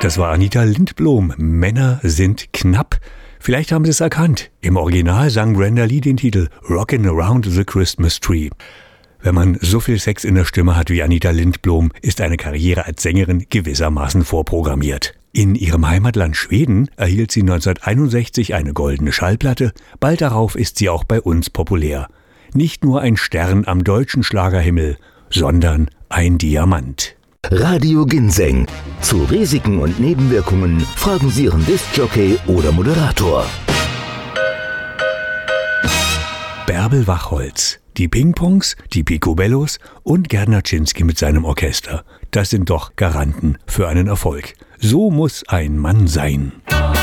Das war Anita Lindblom. Männer sind knapp. Vielleicht haben Sie es erkannt. Im Original sang Brenda Lee den Titel Rockin' Around the Christmas Tree. Wenn man so viel Sex in der Stimme hat wie Anita Lindblom, ist eine Karriere als Sängerin gewissermaßen vorprogrammiert. In ihrem Heimatland Schweden erhielt sie 1961 eine goldene Schallplatte. Bald darauf ist sie auch bei uns populär. Nicht nur ein Stern am deutschen Schlagerhimmel, sondern ein Diamant. Radio Ginseng. Zu Risiken und Nebenwirkungen fragen Sie Ihren Diskjockey oder Moderator. Bärbel Wachholz, die Pingpongs, die Picobellos und Gerd Czynski mit seinem Orchester. Das sind doch Garanten für einen Erfolg. So muss ein Mann sein.